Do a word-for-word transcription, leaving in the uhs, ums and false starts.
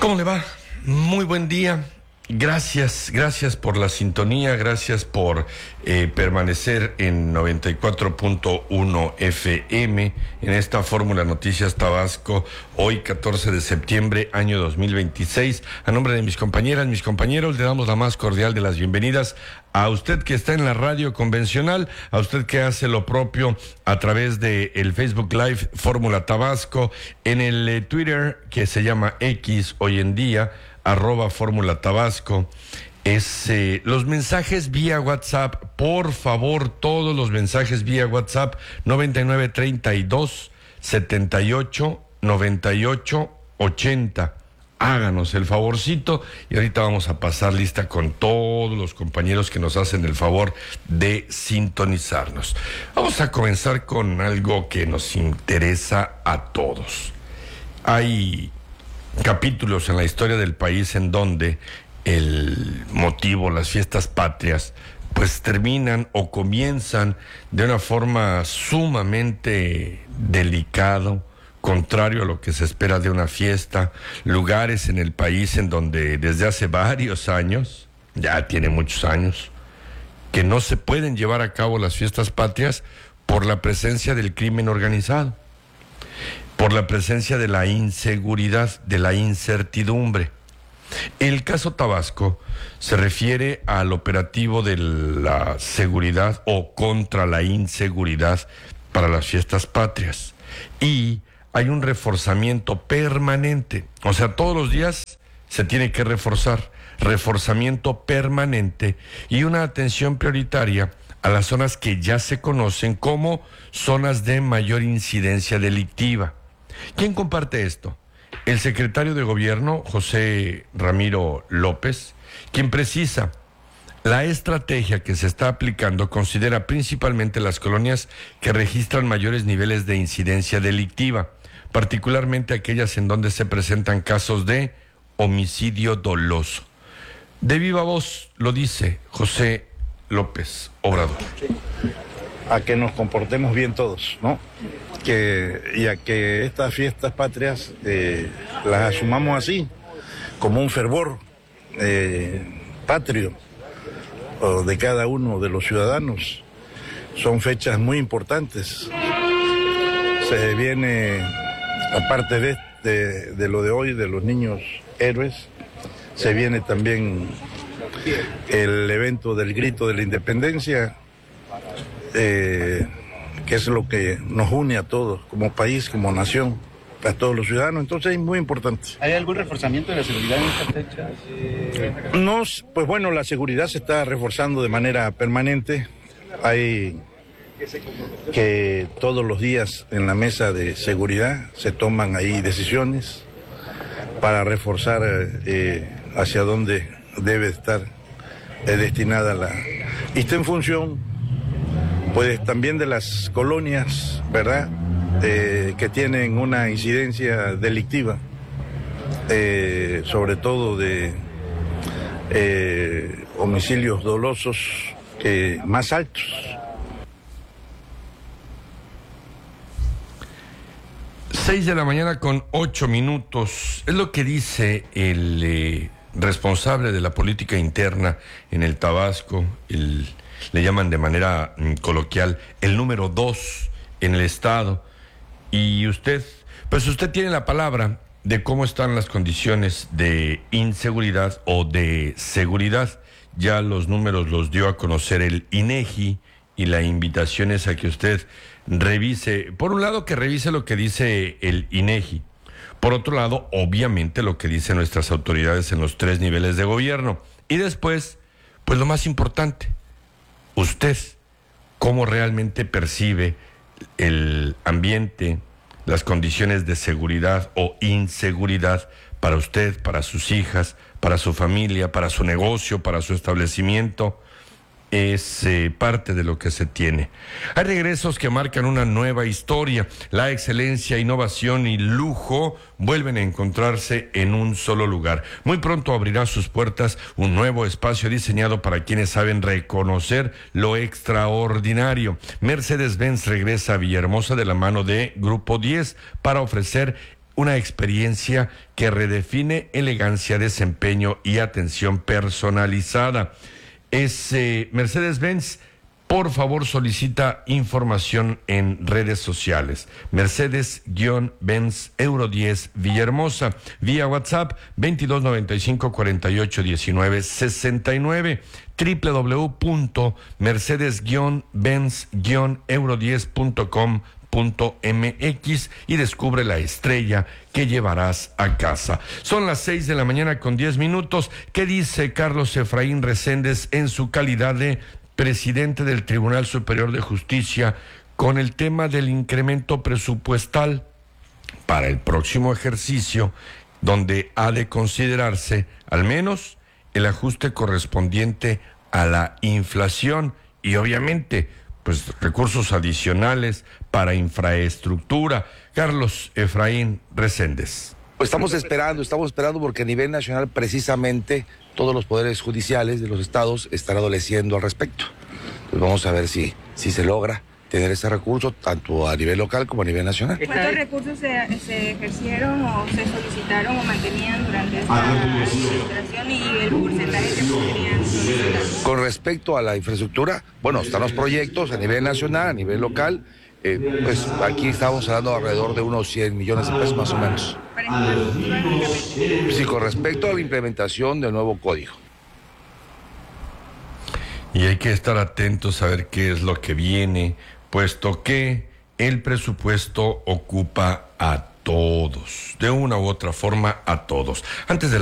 ¿Cómo le va? Muy buen día. Gracias, gracias por la sintonía, gracias por eh, permanecer en noventa y cuatro punto uno F M en esta Fórmula Noticias Tabasco, hoy catorce de septiembre, año dos mil veintiséis. A nombre de mis compañeras, mis compañeros, le damos la más cordial de las bienvenidas a usted que está en la radio convencional, a usted que hace lo propio a través de el Facebook Live Fórmula Tabasco, en el eh, Twitter que se llama X hoy en día, arroba Fórmula Tabasco. Es, eh, los mensajes vía WhatsApp, por favor, todos los mensajes vía WhatsApp, noventa y nueve, treinta y dos, setenta y ocho, noventa y ocho, ochenta. Háganos el favorcito y ahorita vamos a pasar lista con todos los compañeros que nos hacen el favor de sintonizarnos. Vamos a comenzar con algo que nos interesa a todos. Hay capítulos en la historia del país en donde el motivo, las fiestas patrias, pues terminan o comienzan de una forma sumamente delicada, contrario a lo que se espera de una fiesta. Lugares en el país en donde desde hace varios años, ya tiene muchos años, que no se pueden llevar a cabo las fiestas patrias por la presencia del crimen organizado, por la presencia de la inseguridad, de la incertidumbre. El caso Tabasco se refiere al operativo de la seguridad o contra la inseguridad para las fiestas patrias. Y hay un reforzamiento permanente, o sea, todos los días se tiene que reforzar, reforzamiento permanente y una atención prioritaria a las zonas que ya se conocen como zonas de mayor incidencia delictiva. ¿Quién comparte esto? El secretario de Gobierno, José Ramiro López, quien precisa: la estrategia que se está aplicando considera principalmente las colonias que registran mayores niveles de incidencia delictiva, particularmente aquellas en donde se presentan casos de homicidio doloso. De viva voz lo dice José López Obrador. A que nos comportemos bien todos, ¿no? Que, y a que estas fiestas patrias eh, las asumamos así, como un fervor eh, patrio o de cada uno de los ciudadanos. Son fechas muy importantes. Se viene, aparte de, de, de lo de hoy, de los niños héroes, se viene también el evento del grito de la independencia, Eh, que es lo que nos une a todos, como país, como nación, a todos los ciudadanos. Entonces es muy importante. ¿Hay algún reforzamiento de la seguridad en esta fecha? No, pues bueno, la seguridad se está reforzando de manera permanente. Hay que todos los días en la mesa de seguridad se toman ahí decisiones para reforzar eh, hacia dónde debe estar eh, destinada la... Y está en función pues también de las colonias, ¿verdad?, eh, que tienen una incidencia delictiva, eh, sobre todo de eh, homicidios dolosos eh, más altos. Seis de la mañana con ocho minutos. Es lo que dice el eh, responsable de la política interna en el Tabasco, el... le llaman de manera mm, coloquial, el número dos en el estado. Y usted, pues usted tiene la palabra de cómo están las condiciones de inseguridad o de seguridad. Ya los números los dio a conocer el INEGI y la invitación es a que usted revise, por un lado que revise lo que dice el INEGI, por otro lado, obviamente lo que dicen nuestras autoridades en los tres niveles de gobierno. Y después, pues lo más importante, usted, ¿cómo realmente percibe el ambiente, las condiciones de seguridad o inseguridad para usted, para sus hijas, para su familia, para su negocio, para su establecimiento? Es eh, parte de lo que se tiene. Hay regresos que marcan una nueva historia. La excelencia, innovación y lujo vuelven a encontrarse en un solo lugar. Muy pronto abrirá sus puertas un nuevo espacio diseñado para quienes saben reconocer lo extraordinario. Mercedes-Benz regresa a Villahermosa de la mano de Grupo diez para ofrecer una experiencia que redefine elegancia, desempeño y atención personalizada. Es eh, Mercedes-Benz. Por favor, solicita información en redes sociales. Mercedes-Benz Euro diez Villahermosa. Vía WhatsApp veintidós noventa y cinco cuarenta y ocho diecinueve sesenta y nueve. doble u doble u doble u punto mercedes benz euro diez punto com punto m x y descubre la estrella que llevarás a casa. Son las seis de la mañana con diez minutos. ¿Qué dice Carlos Efraín Reséndez en su calidad de presidente del Tribunal Superior de Justicia con el tema del incremento presupuestal para el próximo ejercicio, donde ha de considerarse al menos el ajuste correspondiente a la inflación y obviamente pues recursos adicionales para infraestructura? Carlos Efraín Reséndez. Pues estamos esperando, estamos esperando porque a nivel nacional precisamente todos los poderes judiciales de los estados están adoleciendo al respecto. Pues vamos a ver si, si se logra tener ese recurso tanto a nivel local como a nivel nacional. ¿Cuántos recursos se, se ejercieron o se solicitaron o mantenían durante esta administración y el porcentaje que podrían solicitar? Con respecto a la infraestructura, bueno, están los proyectos a nivel nacional, a nivel local. Eh, pues aquí estamos hablando alrededor de unos cien millones de pesos más o menos. Sí, con respecto a la implementación del nuevo código. Y hay que estar atentos a ver qué es lo que viene, puesto que el presupuesto ocupa a todos, de una u otra forma a todos. Antes de la